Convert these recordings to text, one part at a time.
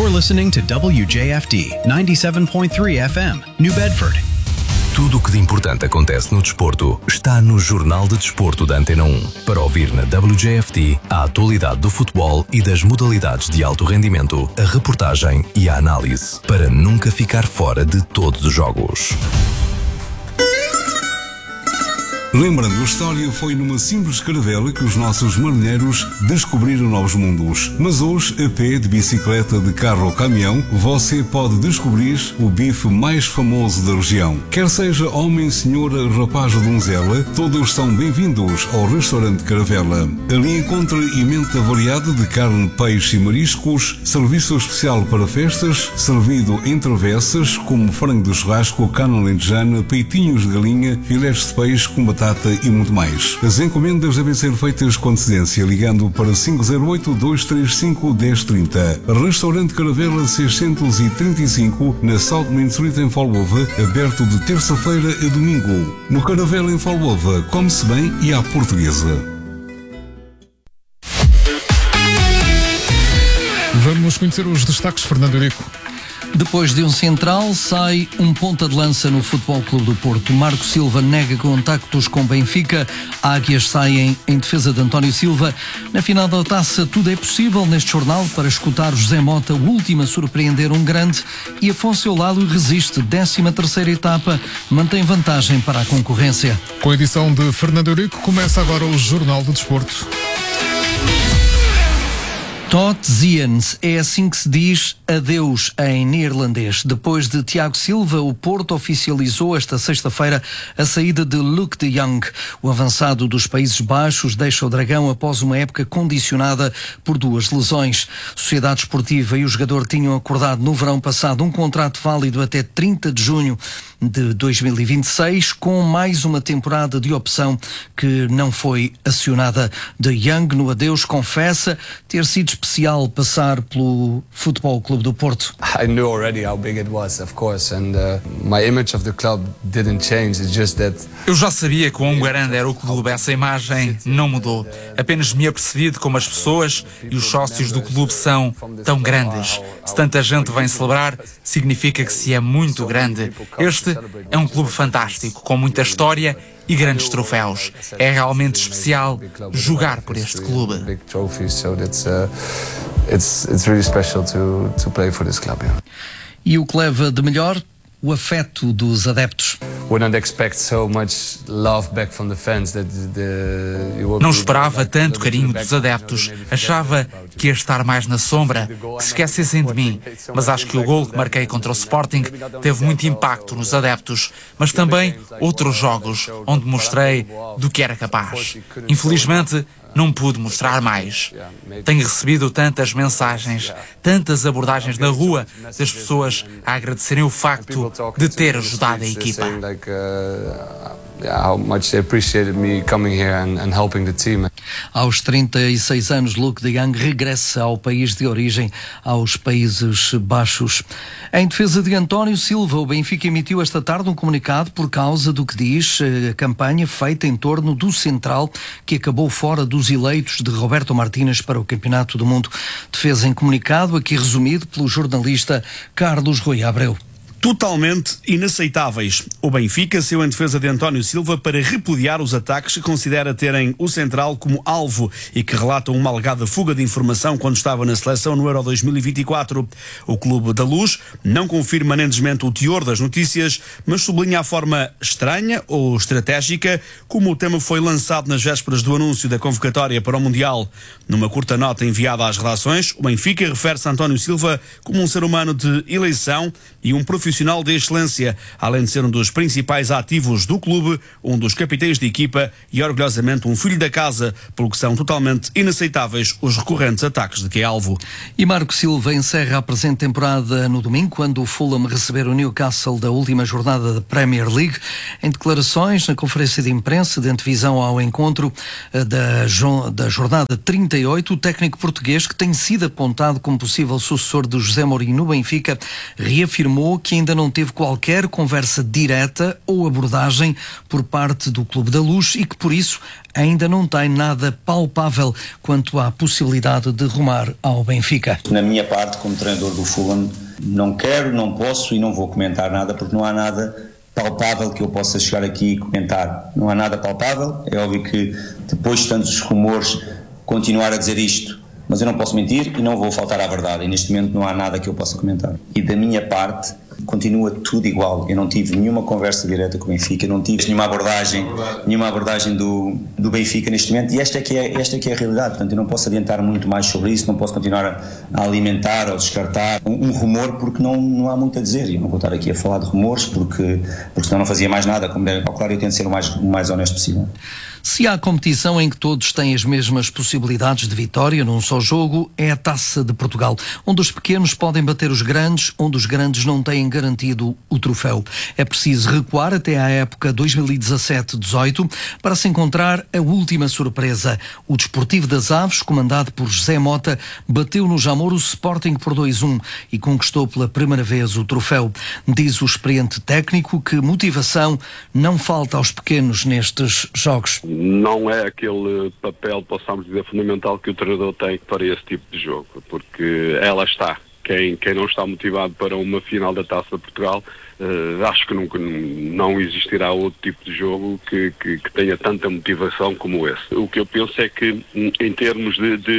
You're listening to WJFD 97.3 FM, New Bedford. Tudo o que de importante acontece no desporto está no Jornal de Desporto da Antena 1. Para ouvir na WJFD a atualidade do futebol e das modalidades de alto rendimento, a reportagem e a análise, para nunca ficar fora de todos os jogos. Lembrando, a história foi numa simples caravela que os nossos marinheiros descobriram novos mundos. Mas hoje, a pé, de bicicleta, de carro ou caminhão, você pode descobrir o bife mais famoso da região. Quer seja homem, senhora, rapaz ou donzela, todos são bem-vindos ao restaurante Caravela. Ali encontra emenda variada de carne, peixe e mariscos, serviço especial para festas, servido em travessas, como frango de churrasco, carne alentejana, peitinhos de galinha, filés de peixe com batata e muito mais. As encomendas devem ser feitas com antecedência ligando para 508-235-1030. Restaurante Caravela 635 na South Main Street em Falbova, aberto de terça-feira a domingo. No Caravela em Falbova, come-se bem e à portuguesa. Vamos conhecer os destaques, Fernando Eurico. Depois de um central, sai um ponta de lança no Futebol Clube do Porto. Marco Silva nega contactos com Benfica. Águias saem em defesa de António Silva. Na final da taça, tudo é possível neste jornal para escutar José Mota, o último a surpreender um grande. E Afonso Eulálio resiste. 13ª etapa, mantém vantagem para a concorrência. Com a edição de Fernando Eurico, começa agora o Jornal de Desporto. Tot ziens, é assim que se diz adeus em neerlandês. Depois de Tiago Silva, o Porto oficializou esta sexta-feira a saída de Luc de Jong. O avançado dos Países Baixos deixa o Dragão após uma época condicionada por 2 lesões. A Sociedade Esportiva e o jogador tinham acordado no verão passado um contrato válido até 30 de junho de 2026, com mais uma temporada de opção que não foi acionada. De Jong, no adeus, confessa ter sido especial passar pelo Futebol Clube do Porto. I knew already how big it was, of course, and my image of the club didn't change. It's just that eu já sabia que o quão grande era o clube. Essa imagem não mudou. Apenas me apercebi de como as pessoas e os sócios do clube são tão grandes. Se tanta gente vem celebrar, significa que se é muito grande. Este é um clube fantástico, com muita história e grandes troféus. É realmente especial jogar por este clube. E o que leva de melhor? O afeto dos adeptos. Não esperava tanto carinho dos adeptos. Achava que ia estar mais na sombra, que se esquecessem de mim. Mas acho que o golo que marquei contra o Sporting teve muito impacto nos adeptos. Mas também outros jogos onde mostrei do que era capaz. Infelizmente, não pude mostrar mais. Tenho recebido tantas mensagens, tantas abordagens na rua das pessoas a agradecerem o facto de ter ajudado a equipa. Aos 36 anos, Luc de Jong regressa ao país de origem, aos Países Baixos. Em defesa de António Silva, o Benfica emitiu esta tarde um comunicado por causa do que diz a campanha feita em torno do central que acabou fora dos eleitos de Roberto Martínez para o Campeonato do Mundo. Defesa em comunicado, aqui resumido pelo jornalista Carlos Rui Abreu. Totalmente inaceitáveis. O Benfica saiu em defesa de António Silva para repudiar os ataques que considera terem o central como alvo e que relatam uma alegada fuga de informação quando estava na seleção no Euro 2024. O Clube da Luz não confirma nem desmente o teor das notícias, mas sublinha a forma estranha ou estratégica como o tema foi lançado nas vésperas do anúncio da convocatória para o Mundial. Numa curta nota enviada às redações, o Benfica refere-se a António Silva como um ser humano de eleição e um profissional de excelência, além de ser um dos principais ativos do clube, um dos capitães de equipa e orgulhosamente um filho da casa, pelo que são totalmente inaceitáveis os recorrentes ataques de que é alvo. E Marco Silva encerra a presente temporada no domingo, quando o Fulham receber o Newcastle da última jornada da Premier League. Em declarações na conferência de imprensa de antevisão ao encontro da jornada 38, o técnico português, que tem sido apontado como possível sucessor de José Mourinho no Benfica, reafirmou que ainda não teve qualquer conversa direta ou abordagem por parte do Clube da Luz e que, por isso, ainda não tem nada palpável quanto à possibilidade de rumar ao Benfica. Na minha parte, como treinador do Fulham, não quero, não posso e não vou comentar nada porque não há nada palpável que eu possa chegar aqui e comentar. Não há nada palpável. É óbvio que depois de tantos rumores continuar a dizer isto, mas eu não posso mentir e não vou faltar à verdade, e neste momento não há nada que eu possa comentar. E da minha parte continua tudo igual. Eu não tive nenhuma conversa direta com o Benfica, não tive nenhuma abordagem do Benfica neste momento, e esta é que é a realidade. Portanto, eu não posso adiantar muito mais sobre isso, não posso continuar a alimentar ou descartar um rumor, porque não há muito a dizer. Eu não vou estar aqui a falar de rumores porque senão não fazia mais nada. Como devem calcular, eu tento ser o mais honesto possível. Se há competição em que todos têm as mesmas possibilidades de vitória num só jogo, é a Taça de Portugal, onde os pequenos podem bater os grandes, onde os grandes não têm garantido o troféu. É preciso recuar até à época 2017-18 para se encontrar a última surpresa. O Desportivo das Aves, comandado por José Mota, bateu no Jamor o Sporting por 2-1 e conquistou pela primeira vez o troféu. Diz o experiente técnico que motivação não falta aos pequenos nestes jogos. Não é aquele papel, possamos dizer, fundamental que o treinador tem para esse tipo de jogo, porque ela está. Quem não está motivado para uma final da Taça de Portugal, acho que nunca não existirá outro tipo de jogo que tenha tanta motivação como esse. O que eu penso é que, em termos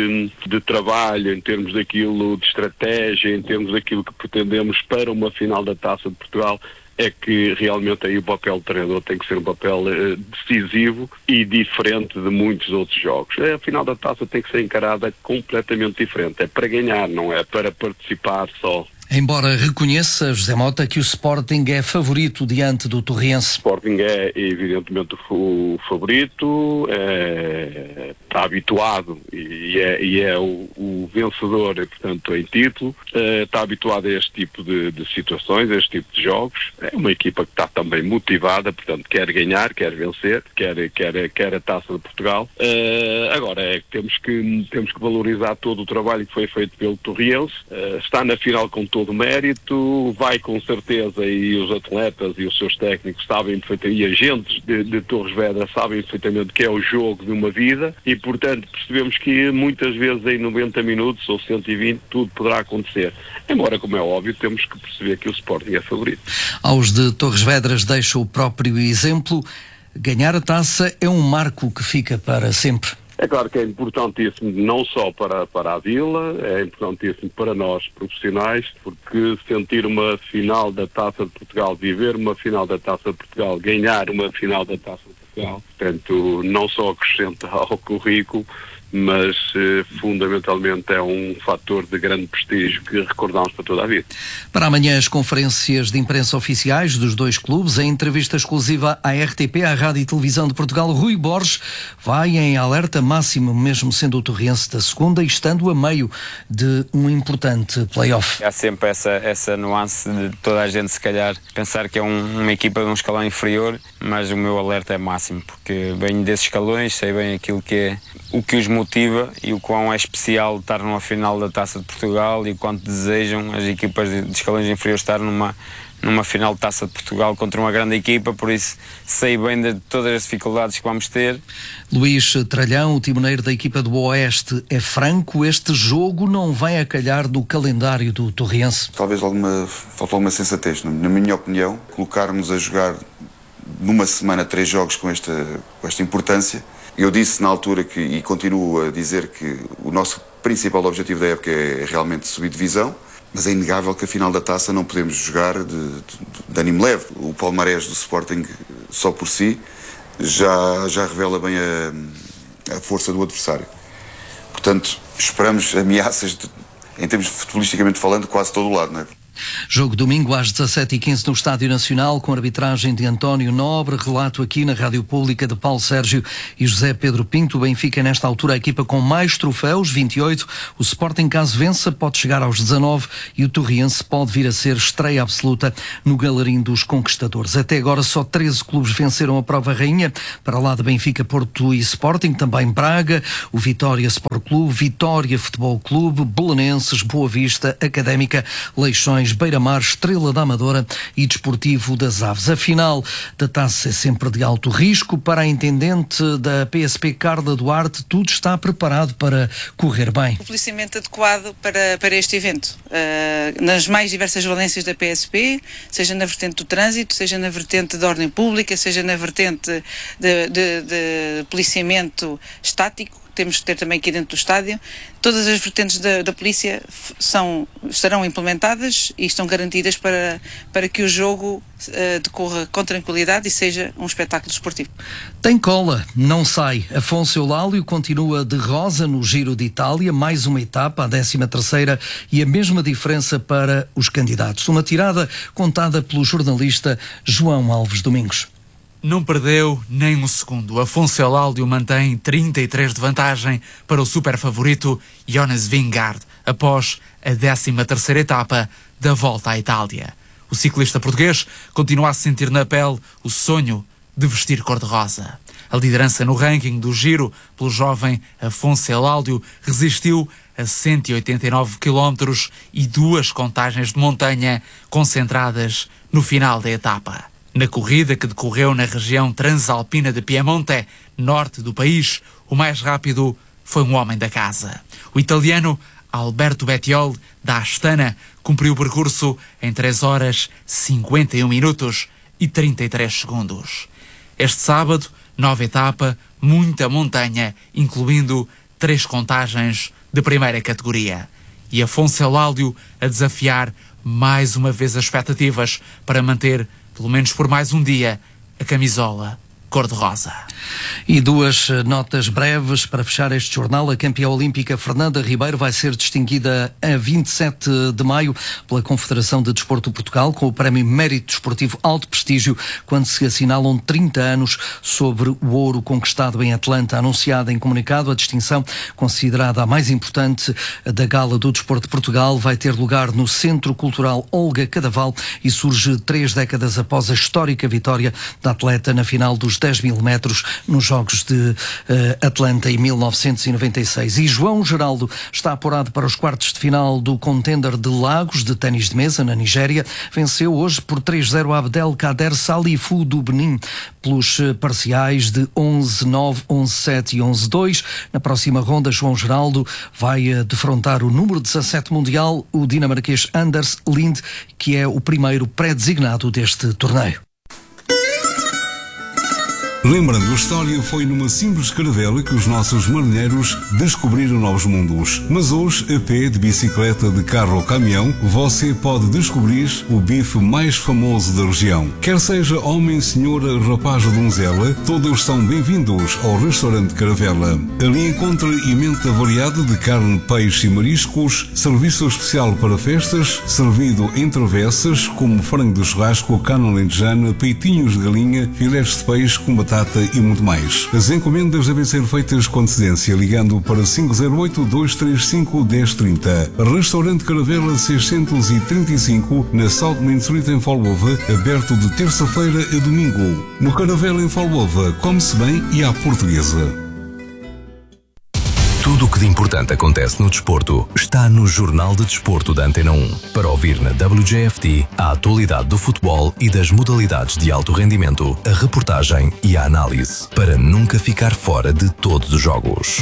de trabalho, em termos daquilo de estratégia, em termos daquilo que pretendemos para uma final da Taça de Portugal, é que realmente aí o papel do treinador tem que ser um papel decisivo e diferente de muitos outros jogos. A final da Taça tem que ser encarada completamente diferente. É para ganhar, não é para participar só. Embora reconheça, José Mota, que o Sporting é favorito diante do Torriense. O Sporting é evidentemente o favorito, está habituado e é o vencedor, portanto, em título, está habituado a este tipo de situações, a este tipo de jogos. É uma equipa que está também motivada, portanto, quer ganhar, quer vencer, quer a Taça de Portugal. Agora, temos que valorizar todo o trabalho que foi feito pelo Torriense. Está na final com todo o mérito, vai com certeza, e os atletas e os seus técnicos sabem perfeitamente, e agentes de Torres Vedras sabem perfeitamente que é o jogo de uma vida, e portanto percebemos que muitas vezes em 90 minutos ou 120 tudo poderá acontecer. Embora, como é óbvio, temos que perceber que o Sporting é favorito. Aos de Torres Vedras deixa o próprio exemplo. Ganhar a taça é um marco que fica para sempre. É claro que é importantíssimo não só para a Vila, é importantíssimo para nós profissionais, porque sentir uma final da Taça de Portugal, viver uma final da Taça de Portugal, ganhar uma final da Taça de Portugal, portanto, não só acrescenta ao currículo, mas fundamentalmente é um fator de grande prestígio que recordamos para toda a vida. Para amanhã, as conferências de imprensa oficiais dos dois clubes, em entrevista exclusiva à RTP, à Rádio e Televisão de Portugal, Rui Borges vai em alerta máximo, mesmo sendo o Torriense da segunda e estando a meio de um importante play-off. Há sempre essa nuance de toda a gente, se calhar, pensar que é uma equipa de um escalão inferior, mas o meu alerta é máximo, porque venho desses escalões, sei bem aquilo que é, o que os motiva e o quão é especial estar numa final da Taça de Portugal e o quanto desejam as equipas de escalões inferiores estar numa final de Taça de Portugal contra uma grande equipa, por isso sei bem de todas as dificuldades que vamos ter. Luís Tralhão, o timoneiro da equipa do Oeste, é franco, este jogo não vai a calhar do calendário do Torriense. Talvez faltou alguma sensatez, na minha opinião, colocarmos a jogar numa semana 3 jogos com esta importância. Eu disse na altura e continuo a dizer que o nosso principal objetivo da época é realmente subir divisão, mas é inegável que a final da taça não podemos jogar de ânimo leve. O palmarés do Sporting só por si já revela bem a força do adversário. Portanto, esperamos ameaças, em termos futebolisticamente falando, quase todo o lado, não é? Jogo domingo às 17h15 no Estádio Nacional, com arbitragem de António Nobre, relato aqui na Rádio Pública de Paulo Sérgio e José Pedro Pinto. O Benfica, nesta altura, a equipa com mais troféus, 28. O Sporting, caso vença, pode chegar aos 19 e o Torriense pode vir a ser estreia absoluta no Galerim dos Conquistadores. Até agora só 13 clubes venceram a prova rainha, para lá de Benfica, Porto e Sporting, também Braga, o Vitória Sport Clube, Vitória Futebol Clube, Belenenses, Boa Vista, Académica, Leixões, Beira-Mar, Estrela da Amadora e Desportivo das Aves. A final da taça é sempre de alto risco. Para a intendente da PSP, Carla Duarte, tudo está preparado para correr bem. O policiamento adequado para este evento, nas mais diversas valências da PSP, seja na vertente do trânsito, seja na vertente da ordem pública, seja na vertente de policiamento estático. Temos que ter também aqui dentro do estádio. Todas as vertentes da polícia estarão implementadas e estão garantidas para que o jogo decorra com tranquilidade e seja um espetáculo desportivo. Tem cola, não sai. Afonso Eulálio continua de rosa no Giro de Itália, mais uma etapa, a 13ª, e a mesma diferença para os candidatos. Uma tirada contada pelo jornalista João Alves Domingos. Não perdeu nem um segundo. Afonso Eulálio mantém 33 de vantagem para o super favorito Jonas Vingegaard, após a 13ª etapa da Volta à Itália. O ciclista português continua a sentir na pele o sonho de vestir cor-de-rosa. A liderança no ranking do Giro pelo jovem Afonso Eulálio resistiu a 189 km e 2 contagens de montanha concentradas no final da etapa. Na corrida que decorreu na região transalpina de Piemonte, norte do país, o mais rápido foi um homem da casa. O italiano Alberto Bettiol, da Astana, cumpriu o percurso em 3 horas, 51 minutos e 33 segundos. Este sábado, nova etapa, muita montanha, incluindo 3 contagens de primeira categoria. E Afonso Eulálio a desafiar mais uma vez as expectativas para manter, pelo menos por mais um dia, a camisola cor-de-rosa. E 2 notas breves para fechar este jornal. A campeã olímpica Fernanda Ribeiro vai ser distinguida a 27 de maio pela Confederação de Desporto de Portugal com o Prémio Mérito Desportivo Alto Prestígio, quando se assinalam 30 anos sobre o ouro conquistado em Atlanta. Anunciada em comunicado, a distinção, considerada a mais importante da Gala do Desporto de Portugal, vai ter lugar no Centro Cultural Olga Cadaval e surge 3 décadas após a histórica vitória da atleta na final dos 10.000 metros nos Jogos de Atlanta em 1996. E João Geraldo está apurado para os quartos de final do Contender de Lagos de ténis de mesa na Nigéria. Venceu hoje por 3-0 Abdelkader Salifu do Benin pelos parciais de 11-9, 11-7 e 11-2. Na próxima ronda, João Geraldo vai defrontar o número 17 mundial, o dinamarquês Anders Lind, que é o primeiro pré-designado deste torneio. Lembrando, a história foi numa simples caravela que os nossos marinheiros descobriram novos mundos. Mas hoje, a pé, de bicicleta, de carro ou caminhão, você pode descobrir o bife mais famoso da região. Quer seja homem, senhora, rapaz ou donzela, todos são bem-vindos ao restaurante Caravela. Ali encontra emenda variada de carne, peixe e mariscos, serviço especial para festas, servido em travessas como frango de churrasco, carne alentejana, peitinhos de galinha, filés de peixe com batata e muito mais. As encomendas devem ser feitas com antecedência ligando para 508-235-1030. Restaurante Caravela 635 na South Main Street em Folgova, aberto de terça-feira a domingo. No Caravela em Folgova, come-se bem e à portuguesa. Tudo o que de importante acontece no desporto está no Jornal de Desporto da Antena 1. Para ouvir na WJFT a atualidade do futebol e das modalidades de alto rendimento, a reportagem e a análise, para nunca ficar fora de todos os jogos.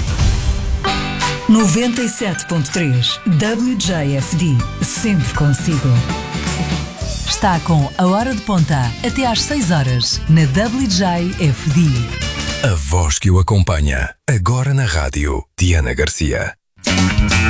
97.3 WJFD, sempre consigo. Está com a hora de ponta até às 6 horas na WJFD. A voz que o acompanha, agora na rádio, Diana Garcia.